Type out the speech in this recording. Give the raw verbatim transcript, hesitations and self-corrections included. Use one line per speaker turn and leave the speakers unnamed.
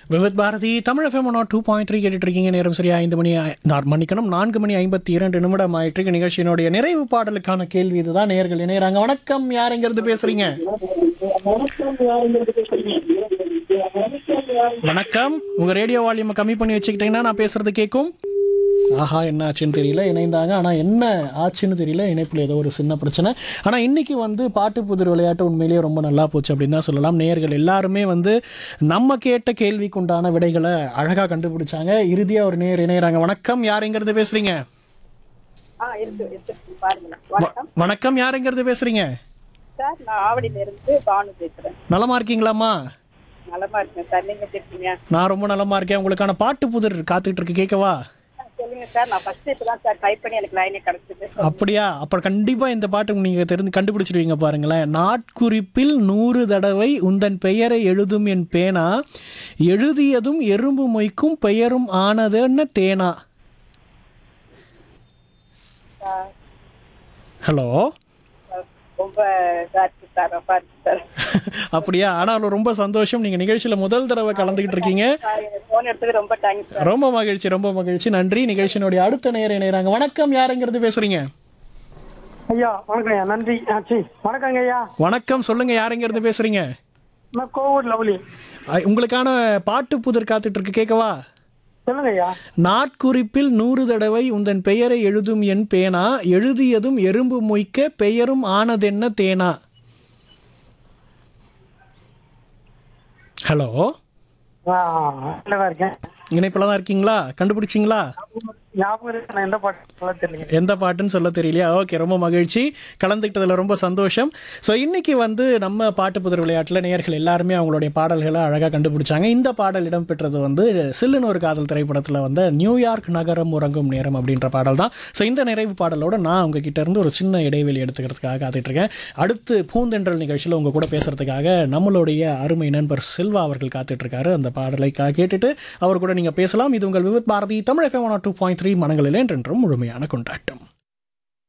Vividh Bharathi Tamil FM two point three கேட்டுட்டு இருக்கீங்க. நேரம் சரியா ஐந்து மணி ஐ- நார் மணிக்கணும் நான்கு மணி ஐம்பத்தி இரண்டு நிமிடம் ஆயிட்டு நிகழ்ச்சியினுடைய நிறைவு பாடலுக்கான கேள்வி இதுதான். நேயர்கள் இணையறாங்க. வணக்கம், யார் எங்கிறது பேசுறீங்க? வணக்கம், உங்க ரேடியோ வால்யூமை கம்மி பண்ணி வச்சுக்கிட்டீங்கன்னா நான் பேசுறது கேட்கும். ஆஹா, என்ன ஆச்சுன்னு தெரியல. இணைந்தாங்க, ஆனால் என்ன ஆச்சுன்னு தெரியல. இணைப்பில் ஏதோ ஒரு சின்ன பிரச்சனை. ஆனால் இன்னைக்கு வந்து பாட்டு புதிர் விளையாட்டு உண்மையிலேயே ரொம்ப நல்லா போச்சு அப்படின்னு தான் சொல்லலாம். நேயர்கள் எல்லாருமே வந்து நம்ம கேட்ட கேள்விக்கு உண்டான விடைகளை அழகாக கண்டுபிடிச்சாங்க. இறுதியாக ஒரு நேர் இணையறாங்க. வணக்கம், யார் எங்கிறது பேசுறீங்க?
ஆ, இருக்கு, இருக்கு. பாருங்களேன்.
வ-
வணக்கம்
வணக்கம், யார் எங்கிறது பேசுறீங்க?
சார், நான் ஆவடியில இருந்து பானு பேசுறேன்.
நலமா இருக்கீங்களாம்மா?
நலமா இருக்கேன் சார். நீங்க எப்படி இருக்கீங்க?
நான் ரொம்ப நலமா இருக்கேன். உங்களுக்கான பாட்டு புதிர் காத்துக்கிட்டு இருக்கு, கேட்கவா?
ஆ, சொல்லுங்க சார். நான் ஃபர்ஸ்ட் இப்பதான் சார் டைப் பண்ணி எனக்கு லைனே கிடைச்சது.
அப்படியா? அப்புறம் கண்டிப்பா இந்த பாட்டு நீங்க தெரிந்து கண்டுபிடிச்சிருவீங்க. பாருங்களேன். நாட்குறிப்பில் நூறு தடவை உந்தன் பெயரை எழுதும் என் பேனா, எழுதியதும் எறும்பு மொய்க்கும் பெயரும் ஆனதுன்னு தேனா.
Sir,
hello.
ரொம்ப இதா இருக்கு சார். ரொம்ப இருக்கு சார்.
அப்படியா? ஆனாலும் ரொம்ப சந்தோஷம். நீங்க நிகழ்ச்சியில முதல் தடவை கலந்துகிட்டு இருக்கீங்க.
போன் எடுத்தது ரொம்ப தேங்க்ஸ் சார்.
ரொம்ப மகிழ்ச்சி, ரொம்ப மகிழ்ச்சி. நன்றி. நிகழ்ச்சியினுடைய அடுத்த நேரம் இணையறாங்க. வணக்கம், யாருங்கிறது பேசுறீங்க?
ஐயா வணக்கம் ஐயா, நன்றி. ஆச்சு வணக்கங்க ஐயா,
வணக்கம், சொல்லுங்க, யாருங்கிறது பேசுறீங்க?
நான் கோவூர் லவ்லி.
ஐ- உங்களுக்கான பாட்டு புதிர் காத்துட்டு இருக்கு, கேட்கவா?
சொல்லுங்க ஐயா.
நாட்குறிப்பில் நூறு தடவை உந்தன் பெயரை எழுதும் என் பேனா, எழுதியதும் எறும்பு மொய்க்க பெயரும் ஆனதென்ன தேனா. ஹலோ,
ஆ, நல்லதா இருக்கேன்.
இணைப்பில் தான் இருக்கீங்களா? கண்டுபிடிச்சிங்களா?
ஞாபகம் இருக்கு, நான் எந்த பாட்டு சொல்ல தெரியல.
எந்த பாட்டுன்னு சொல்ல தெரியலையா? ஓகே, ரொம்ப மகிழ்ச்சி. கலந்துக்கிட்டதில் ரொம்ப சந்தோஷம். ஸோ இன்னைக்கு வந்து நம்ம பாட்டு புதிர் விளையாட்டில் நேயர்கள் எல்லாருமே அவங்களுடைய பாடல்களை அழகாக கண்டுபிடிச்சாங்க. இந்த பாடல் இடம்பெற்றது வந்து சில்லுன்னு ஒரு காதல் திரைப்படத்தில் வந்த நியூயார்க் நகரம் உறங்கும் நேரம் அப்படின்ற பாடல் தான். ஸோ இந்த நிறைவு பாடலோட நான் உங்ககிட்ட இருந்து ஒரு சின்ன இடைவெளி எடுத்துக்கிறதுக்காக காத்துட்டு இருக்கேன். அடுத்து பூந்தென்றல் நிகழ்ச்சியில் உங்க கூட பேசுறதுக்காக நம்மளுடைய அருமை நண்பர் செல்வா அவர்கள் காத்துட்டு இருக்காரு. அந்த பாடலை கா- கேட்டுட்டு அவர் கூட நீங்க பேசலாம். இது உங்கள் Vividh Bharathi Tamil FM two point three மனங்களில் என்றென்றும் முழுமையான கொண்டாட்டம்.